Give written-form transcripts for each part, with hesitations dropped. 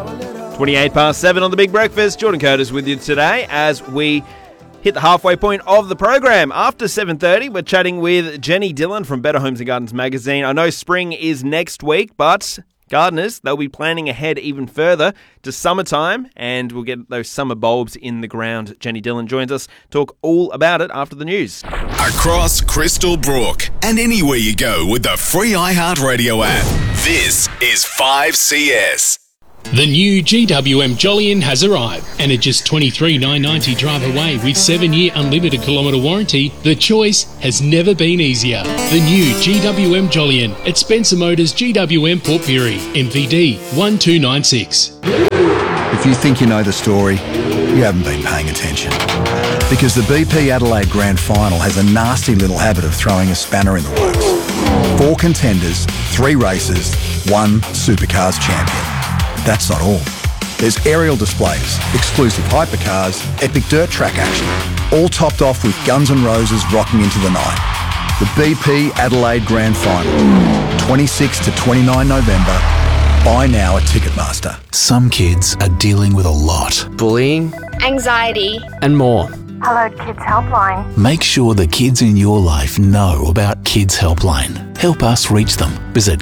7:28 on The Big Breakfast. Jordan Curtis with you today as we hit the halfway point of the program. After 7:30, we're chatting with Jenny Dillon from Better Homes and Gardens magazine. I know spring is next week, but gardeners, they'll be planning ahead even further to summertime, and we'll get those summer bulbs in the ground. Jenny Dillon joins us, talk all about it after the news. Across Crystal Brook and anywhere you go with the free iHeartRadio app. This is 5CS. The new GWM Jolyon has arrived, and at just $23,990 drive away with 7-year unlimited kilometre warranty, the choice has never been easier. The new GWM Jolyon at Spencer Motors GWM Port Pirie, MVD 1296. If you think you know the story, you haven't been paying attention. Because the BP Adelaide Grand Final has a nasty little habit of throwing a spanner in the works. 4 contenders, 3 races, 1 Supercars champion. That's not all. There's aerial displays, exclusive hypercars, epic dirt track action, all topped off with Guns N' Roses rocking into the night. The BP Adelaide Grand Final, 26 to 29 November. Buy now at Ticketmaster. Some kids are dealing with a lot. Bullying, anxiety, and more. Hello Kids Helpline. Make sure the kids in your life know about Kids Helpline. Help us reach them. Visit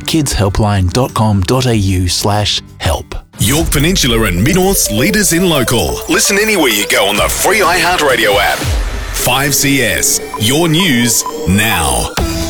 kidshelpline.com.au/help. York Peninsula and Mid-North's leaders in local. Listen anywhere you go on the free iHeartRadio app. 5CS, your news now.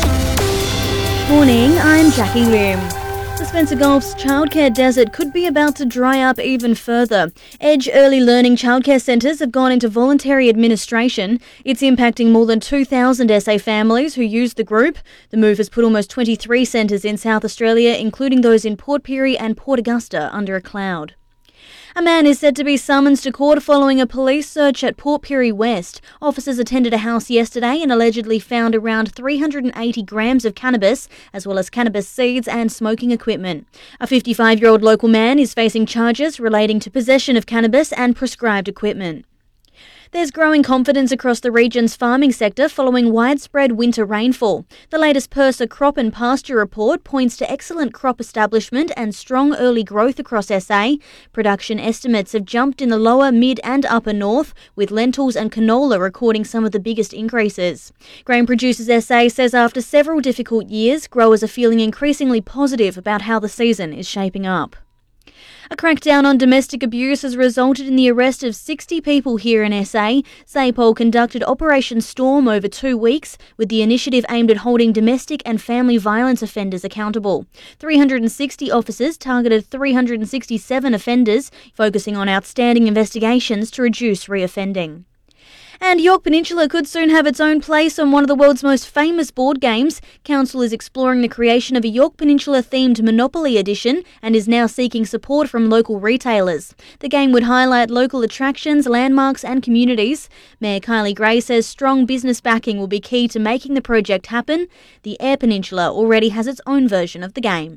Morning, I'm Jackie Lim. The Spencer Gulf's childcare desert could be about to dry up even further. Edge Early Learning childcare centres have gone into voluntary administration. It's impacting more than 2,000 SA families who use the group. The move has put almost 23 centres in South Australia, including those in Port Pirie and Port Augusta, under a cloud. A man is said to be summoned to court following a police search at Port Pirie West. Officers attended a house yesterday and allegedly found around 380 grams of cannabis, as well as cannabis seeds and smoking equipment. A 55-year-old local man is facing charges relating to possession of cannabis and prescribed equipment. There's growing confidence across the region's farming sector following widespread winter rainfall. The latest PIRSA crop and pasture report points to excellent crop establishment and strong early growth across SA. Production estimates have jumped in the lower, mid and upper north, with lentils and canola recording some of the biggest increases. Grain Producers SA says after several difficult years, growers are feeling increasingly positive about how the season is shaping up. A crackdown on domestic abuse has resulted in the arrest of 60 people here in SA. SAPOL conducted Operation Storm over 2 weeks, with the initiative aimed at holding domestic and family violence offenders accountable. 360 officers targeted 367 offenders, focusing on outstanding investigations to reduce reoffending. And York Peninsula could soon have its own place on one of the world's most famous board games. Council is exploring the creation of a York Peninsula-themed Monopoly edition and is now seeking support from local retailers. The game would highlight local attractions, landmarks and communities. Mayor Kylie Gray says strong business backing will be key to making the project happen. The Eyre Peninsula already has its own version of the game.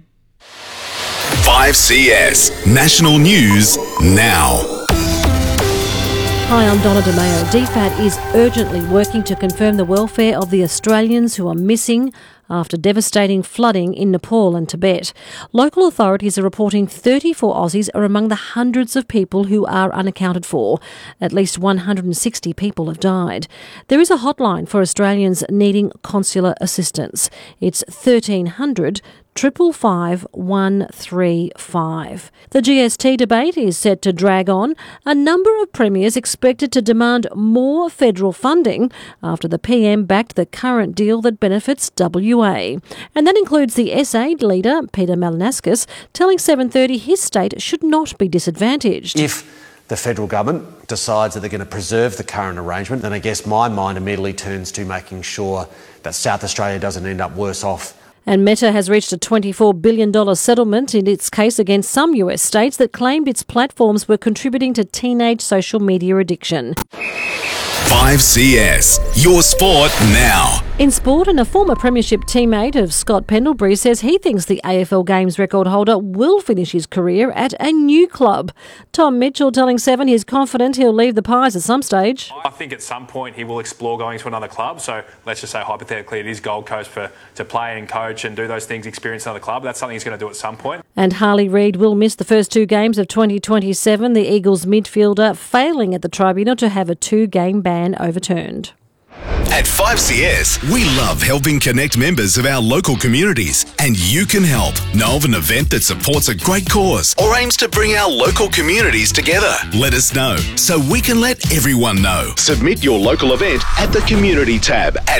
5CS, national news now. Hi, I'm Donna DeMeo. DFAT is urgently working to confirm the welfare of the Australians who are missing after devastating flooding in Nepal and Tibet. Local authorities are reporting 34 Aussies are among the hundreds of people who are unaccounted for. At least 160 people have died. There is a hotline for Australians needing consular assistance. It's 1300 555 135. The GST debate is set to drag on. A number of premiers expected to demand more federal funding after the PM backed the current deal that benefits WA. And that includes the SA leader, Peter Malinauskas, telling 7:30 his state should not be disadvantaged. If the federal government decides that they're going to preserve the current arrangement, then I guess my mind immediately turns to making sure that South Australia doesn't end up worse off. And Meta has reached a $24 billion settlement in its case against some US states that claimed its platforms were contributing to teenage social media addiction. 5CS, your sport now. In sport, and a former premiership teammate of Scott Pendlebury says he thinks the AFL Games record holder will finish his career at a new club. Tom Mitchell telling Seven he's confident he'll leave the Pies at some stage. I think at some point he will explore going to another club. So let's just say hypothetically it is Gold Coast to play and coach and do those things, experience another club. That's something he's going to do at some point. And Harley Reid will miss the first 2 games of 2027, the Eagles midfielder failing at the tribunal to have a 2-game ban overturned. At 5CS, we love helping connect members of our local communities, and you can help. Know of an event that supports a great cause or aims to bring our local communities together? Let us know so we can let everyone know. Submit your local event at the Community tab at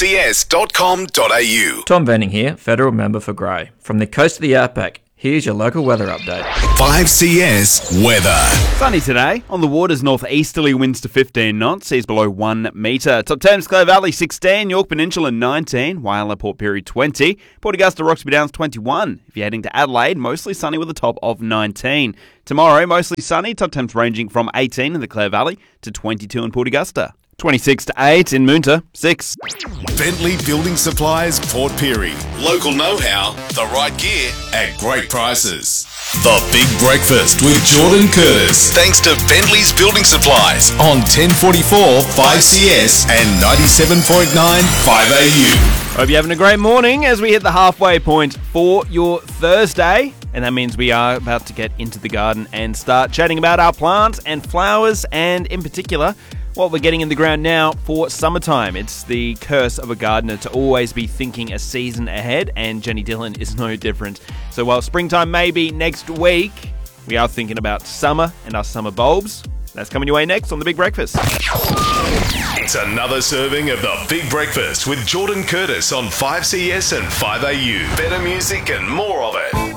5cs.com.au. Tom Venning here, Federal Member for Grey. From the coast of the Outback, here's your local weather update. 5CS weather. Sunny today. On the waters, northeasterly winds to 15 knots, seas below 1 metre. Top terms, Clare Valley 16, York Peninsula 19, Whyalla, Port Pirie 20, Port Augusta, Roxby Downs 21. If you're heading to Adelaide, mostly sunny with a top of 19. Tomorrow, mostly sunny, top temps ranging from 18 in the Clare Valley to 22 in Port Augusta. 26 to 8 in Moonta, 6. Bentley Building Supplies, Port Pirie. Local know-how, the right gear at great prices. The Big Breakfast with Jordan Curtis. Thanks to Bentley's Building Supplies on 1044 5CS and 97.9 5AU. Hope you're having a great morning as we hit the halfway point for your Thursday. And that means we are about to get into the garden and start chatting about our plants and flowers, and in particular, what we're getting in the ground now for summertime. It's the curse of a gardener to always be thinking a season ahead, and Jenny Dillon is no different. So while springtime may be next week, we are thinking about summer and our summer bulbs. That's coming your way next on The Big Breakfast. It's another serving of The Big Breakfast with Jordan Curtis on 5CS and 5AU. Better music and more of it.